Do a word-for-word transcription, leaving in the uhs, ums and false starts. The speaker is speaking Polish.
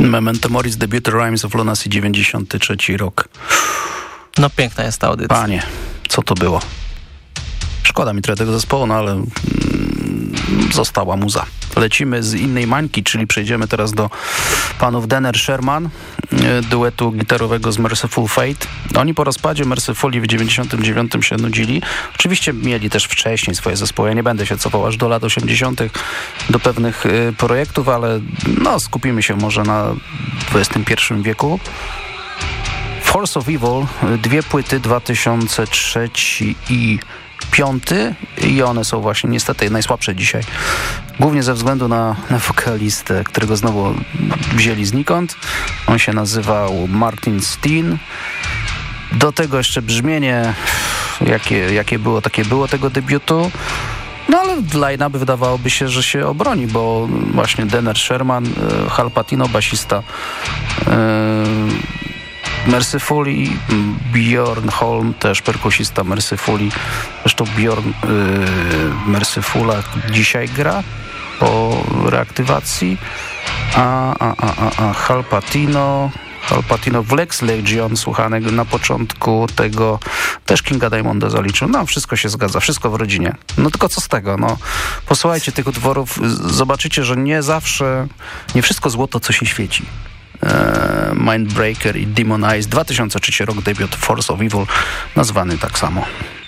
Memento Mori z debiutu Rhymes of Lunacy, dziewięćdziesiąty trzeci rok. No piękna jest ta audycja. Panie, co to było? Szkoda mi trochę tego zespołu, no ale mm, została muza. Lecimy z innej mańki, czyli przejdziemy teraz do panów Denner Sherman, duetu gitarowego z Mercyful Fate. Oni po rozpadzie Mercyfuli w dziewięćdziesiątym dziewiątym się nudzili. Oczywiście mieli też wcześniej swoje zespoły. Ja nie będę się cofał aż do lat osiemdziesiątych do pewnych y, projektów, ale no skupimy się może na dwudziestym pierwszym wieku. Force of Evil, dwie płyty, dwa tysiące trzeci i piąty i one są właśnie niestety najsłabsze dzisiaj. Głównie ze względu na, na wokalistę, którego znowu wzięli znikąd. On się nazywał Martin Steen. Do tego jeszcze brzmienie, jakie, jakie było, takie było tego debiutu. No ale line-up wydawałoby się, że się obroni, bo właśnie Denner Sherman, Hal Patino, basista, yy, Mercyfuli, Bjorn Holm, też perkusista Mercyfuli. Zresztą Bjorn yy, Mercyfula dzisiaj gra po reaktywacji. A, a, a, a, a Hal Patino, Hal Patino w Lex Legion, słuchany na początku tego, też Kinga Diamonda zaliczył. No, wszystko się zgadza, wszystko w rodzinie. No tylko co z tego, no. Posłuchajcie tych utworów, zobaczycie, że nie zawsze, nie wszystko złoto, co się świeci. Mindbreaker i Demon Eyes, dwa tysiące trzeci rok, debiut Force of Evil, nazwany tak samo.